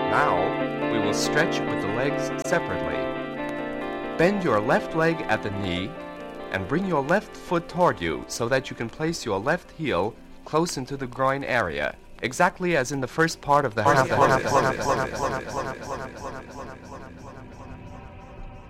Now, we will stretch with the legs separately. Bend your left leg at the knee and bring your left foot toward you so that you can place your left heel close into the groin area, exactly as in the first part of the half.